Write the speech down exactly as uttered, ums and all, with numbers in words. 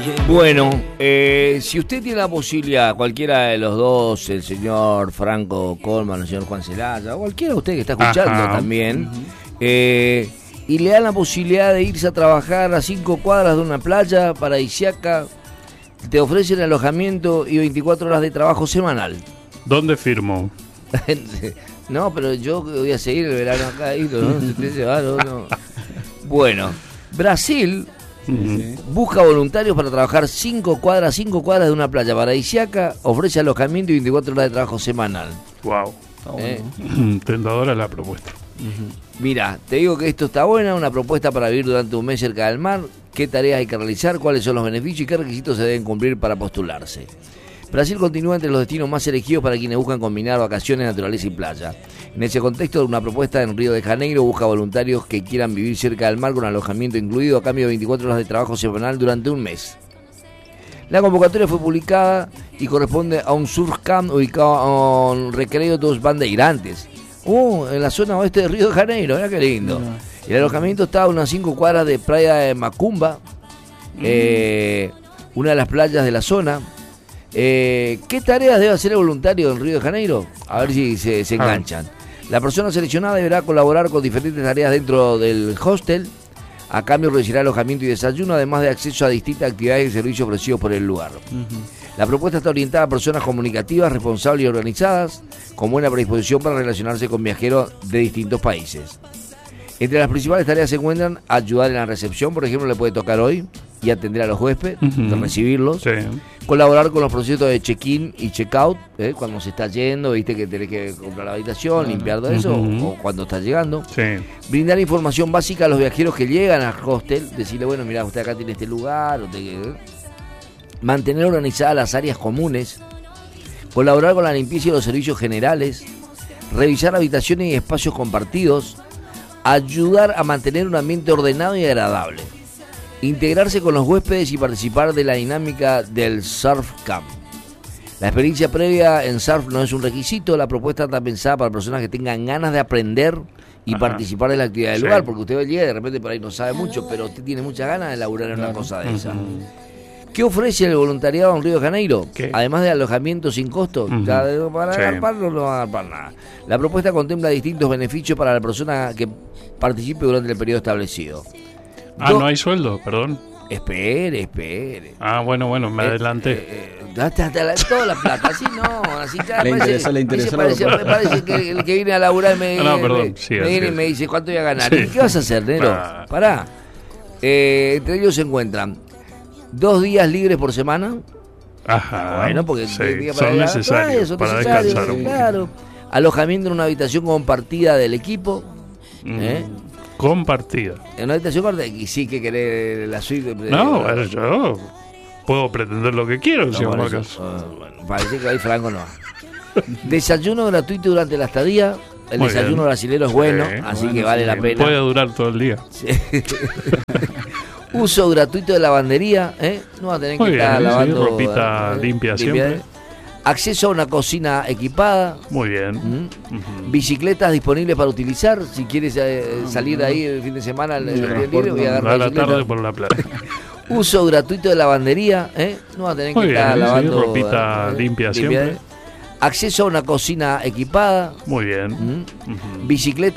Bueno, eh, si usted tiene la posibilidad, cualquiera de los dos, el señor Franco Colman, el señor Juan Celaya, o cualquiera de ustedes que está escuchando Ajá. también, uh-huh. eh, y le dan la posibilidad de irse a trabajar a cinco cuadras de una playa paradisíaca, te ofrecen alojamiento y veinticuatro horas de trabajo semanal. ¿Dónde firmo? No, pero yo voy a seguir el verano acá, ¿no? Usted se va, no, no. Bueno, Brasil uh-huh. busca voluntarios para trabajar cinco cuadras, cinco cuadras de una playa paradisíaca, ofrece alojamiento y veinticuatro horas de trabajo semanal. Wow. ¿Eh? Tentadora la propuesta. Uh-huh. Mira, te digo que esto está buena, una propuesta para vivir durante un mes cerca del mar, qué tareas hay que realizar, cuáles son los beneficios y qué requisitos se deben cumplir para postularse. Brasil continúa entre los destinos más elegidos para quienes buscan combinar vacaciones, naturaleza y playa. En ese contexto, una propuesta en Río de Janeiro busca voluntarios que quieran vivir cerca del mar con alojamiento incluido a cambio de veinticuatro horas de trabajo semanal durante un mes. La convocatoria fue publicada y corresponde a un surf camp ubicado en Recreio dos Bandeirantes, uh, en la zona oeste de Río de Janeiro. Mira qué lindo. No. El alojamiento está a unas cinco cuadras de Playa de Macumba, mm. eh, una de las playas de la zona. Eh, ¿Qué tareas debe hacer el voluntario en Río de Janeiro? A ver si se, se enganchan. La persona seleccionada deberá colaborar con diferentes tareas dentro del hostel. A cambio recibirá alojamiento y desayuno, además de acceso a distintas actividades y servicios ofrecidos por el lugar. Uh-huh. La propuesta está orientada a personas comunicativas, responsables y organizadas, con buena predisposición para relacionarse con viajeros de distintos países. Entre las principales tareas se encuentran ayudar en la recepción, por ejemplo, le puede tocar hoy, y atender a los huéspedes, uh-huh. recibirlos, sí. colaborar con los procesos de check-in y check-out, ¿eh? Cuando se está yendo, viste que tenés que comprar la habitación, uh-huh. limpiar todo eso, uh-huh. o cuando está llegando, sí. brindar información básica a los viajeros que llegan al hostel, decirle, bueno, mira, usted acá tiene este lugar, usted, ¿eh? mantener organizadas las áreas comunes, colaborar con la limpieza y los servicios generales, revisar habitaciones y espacios compartidos, ayudar a mantener un ambiente ordenado y agradable, integrarse con los huéspedes y participar de la dinámica del surf camp. La experiencia previa en surf no es un requisito, la propuesta está pensada para personas que tengan ganas de aprender y Ajá. participar de la actividad del sí. lugar, porque usted llega y de repente por ahí no sabe mucho, pero usted tiene muchas ganas de elaborar claro. una cosa de esa. Uh-huh. ¿Qué ofrece el voluntariado en Río de Janeiro? ¿Qué? Además de alojamiento sin costo, uh-huh. ya para sí. agarparlo no van a agarpar nada. La propuesta contempla distintos beneficios para la persona que participe durante el periodo establecido. Ah, no hay sueldo, perdón. Espere, espere. Ah, bueno, bueno, me eh, adelanté. Eh, hasta, hasta toda la plata, así no, así ya. Le interesa, le interesa. Me parece, me parece que el que viene a laburar me, no, no, perdón, me, sí, me viene y me dice cuánto voy a ganar. Sí. ¿Qué vas a hacer, Nero? Ah. Pará. Eh, entre ellos se encuentran dos días libres por semana. Ajá. Bueno, porque sí, día para son llegar, necesarios claro, son para necesarios, descansar. Sí, claro. Alojamiento en una habitación compartida del equipo. Mm. ¿eh? Compartida. En una habitación compartida. Y sí que querés la suite. No, bueno, yo puedo pretender lo que quiero. No, si bueno, eso, uh, bueno, parece que ahí Franco no. Desayuno gratuito durante la estadía. El Muy desayuno bien. Brasilero es bueno, sí, así bueno, que vale sí, la pena. Puede durar todo el día. Sí. Uso gratuito de lavandería, ¿eh? No va a tener Muy que bien, estar sí, lavando. Ropita eh, limpia, limpia siempre. Acceso a una cocina equipada. Muy bien. ¿Mm? Uh-huh. Bicicletas disponibles para utilizar. Si quieres eh, salir de ahí el fin de semana, el, el, el libre, voy a agarrar la bicicleta. Tarde por la playa. Uso gratuito de lavandería, ¿eh? No va a tener Muy que bien, estar sí, lavando. Ropita eh, limpia, limpia siempre. Acceso a una cocina equipada. Muy bien. ¿Mm? Uh-huh. Bicicletas